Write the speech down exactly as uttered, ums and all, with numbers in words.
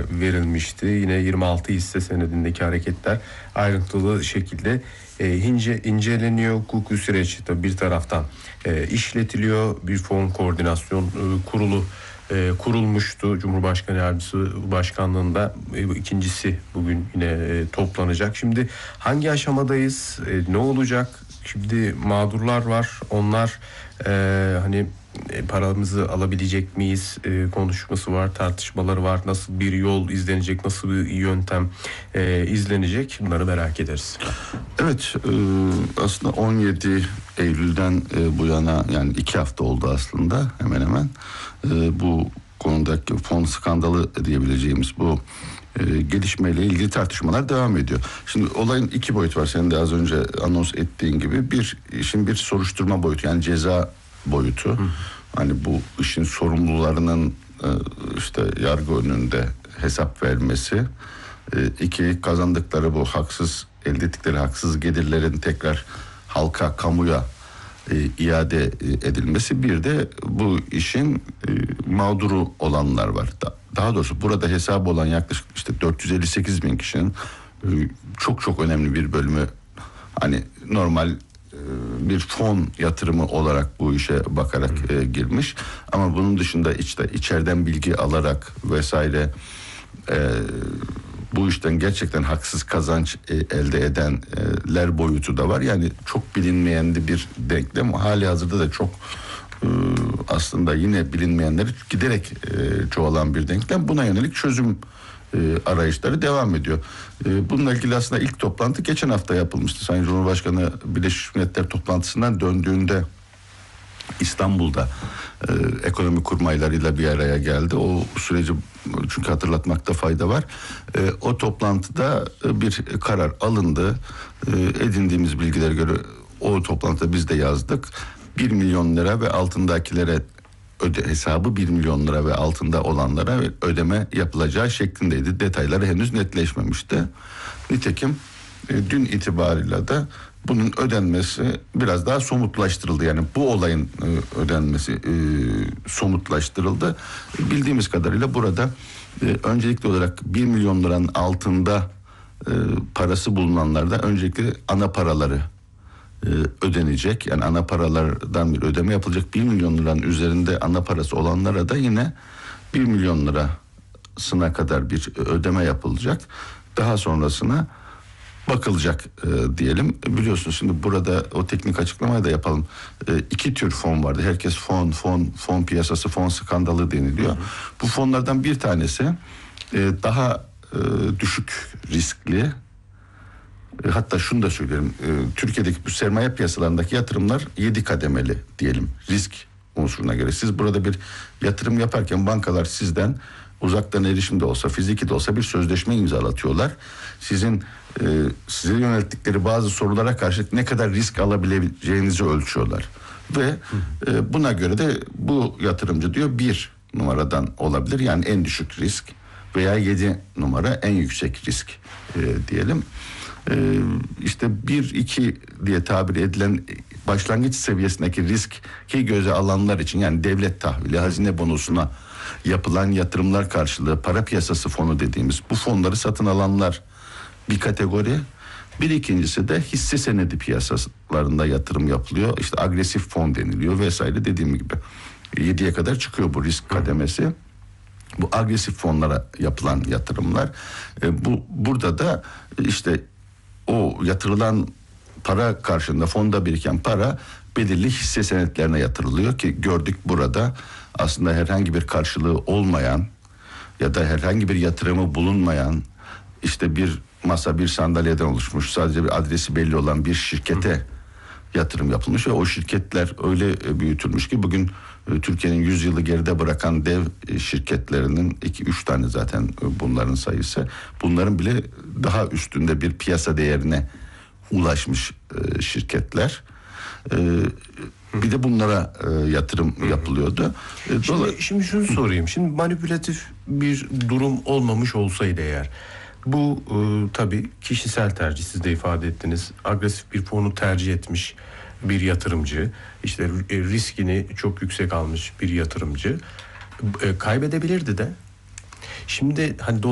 verilmişti. Yine yirmi altı hisse senedindeki hareketler ayrıntılı şekilde e, ince inceleniyor. Hukuki süreç tabii bir taraftan e, işletiliyor. Bir fon koordinasyon e, kurulu e, kurulmuştu. Cumhurbaşkanı Yardımcısı Başkanlığında e, ikincisi bugün yine e, toplanacak. Şimdi hangi aşamadayız? E, ne olacak? Şimdi mağdurlar var. Onlar e, hani e, paramızı alabilecek miyiz e, konuşması var, tartışmaları var. Nasıl bir yol izlenecek, nasıl bir yöntem e, izlenecek, bunları merak ederiz. Evet, e, aslında on yedi Eylül'den e, bu yana, yani iki hafta oldu aslında hemen hemen e, bu konudaki fon skandalı diyebileceğimiz bu e, gelişmeyle ilgili tartışmalar devam ediyor. Şimdi olayın iki boyutu var, senin de az önce anons ettiğin gibi. Bir işin bir soruşturma boyutu, yani ceza boyutu. Hı. Hani bu işin sorumlularının e, işte yargı önünde hesap vermesi. E, iki, kazandıkları bu haksız, elde ettikleri haksız gelirlerin tekrar halka, kamuya e, iade edilmesi. Bir de bu işin e, mağduru olanlar var. Da, daha doğrusu burada hesabı olan yaklaşık işte dört yüz elli sekiz bin kişinin e, çok çok önemli bir bölümü hani normal e, bir fon yatırımı olarak bu işe bakarak e, girmiş. Ama bunun dışında işte içeriden bilgi alarak vesaire e, bu işten gerçekten haksız kazanç e, elde edenler boyutu da var. Yani çok bilinmeyen de bir denklem. Hali hazırda da çok e, aslında yine bilinmeyenleri giderek e, çoğalan bir denklem. Buna yönelik çözüm e, arayışları devam ediyor. E, bununla ilgili aslında ilk toplantı geçen hafta yapılmıştı. Sayın Cumhurbaşkanı Birleşmiş Milletler toplantısından döndüğünde İstanbul'da e, ekonomi kurmaylarıyla bir araya geldi. O süreci çünkü hatırlatmakta fayda var. E, o toplantıda e, bir karar alındı. E, edindiğimiz bilgilere göre o toplantıda biz de yazdık. bir milyon lira ve altındakilere öde, hesabı bir milyon lira ve altında olanlara ödeme yapılacağı şeklindeydi. Detayları henüz netleşmemişti. Nitekim e, dün itibarıyla da bunun ödenmesi biraz daha somutlaştırıldı. Yani bu olayın e, ödenmesi e, somutlaştırıldı. Bildiğimiz kadarıyla burada e, öncelikli olarak bir milyon liranın altında e, parası bulunanlarda öncelikle ana paraları e, ödenecek. Yani ana paralardan bir ödeme yapılacak. bir milyon liranın üzerinde ana parası olanlara da yine bir milyon lirasına kadar bir ödeme yapılacak. Daha sonrasına bakılacak e, diyelim. Biliyorsunuz şimdi burada o teknik açıklamayı da yapalım. E, iki tür fon vardı. Herkes fon, fon, fon piyasası, fon skandalı deniliyor. Hı hı. Bu fonlardan bir tanesi e, daha e, düşük riskli. E, hatta şunu da söylerim. E, Türkiye'deki bu sermaye piyasalarındaki yatırımlar yedi kademeli diyelim. Risk unsuruna göre. Siz burada bir yatırım yaparken bankalar sizden uzaktan erişimde olsa, fiziki de olsa bir sözleşme imzalatıyorlar. Sizin e, size yönelttikleri bazı sorulara karşı ne kadar risk alabileceğinizi ölçüyorlar. Ve e, buna göre de bu yatırımcı diyor bir numaradan olabilir. Yani en düşük risk veya yedi numara en yüksek risk e, diyelim. E, işte bir iki diye tabir edilen başlangıç seviyesindeki riski göze alanlar için, yani devlet tahvili, hazine bonosuna yapılan yatırımlar karşılığı para piyasası fonu dediğimiz bu fonları satın alanlar bir kategori. Bir ikincisi de hisse senedi piyasalarında yatırım yapılıyor. İşte agresif fon deniliyor vesaire, dediğim gibi yediye kadar çıkıyor bu risk kademesi. Bu agresif fonlara yapılan yatırımlar. E, bu burada da işte o yatırılan para karşılığında fonda biriken para belirli hisse senetlerine yatırılıyor ki gördük burada aslında herhangi bir karşılığı olmayan ya da herhangi bir yatırımı bulunmayan, işte bir masa bir sandalyeden oluşmuş sadece bir adresi belli olan bir şirkete Hı. yatırım yapılmış ve o şirketler öyle büyütülmüş ki bugün Türkiye'nin yüz yılı geride bırakan dev şirketlerinin iki üç tane zaten bunların sayısı, bunların bile daha üstünde bir piyasa değerine ulaşmış şirketler. Bir de bunlara e, yatırım yapılıyordu. E, şimdi, dola... şimdi şunu sorayım. Şimdi manipülatif bir durum olmamış olsaydı eğer, bu e, tabii kişisel tercih, siz de ifade ettiniz. Agresif bir fonu tercih etmiş bir yatırımcı, işte e, riskini çok yüksek almış bir yatırımcı e, kaybedebilirdi de. Şimdi hani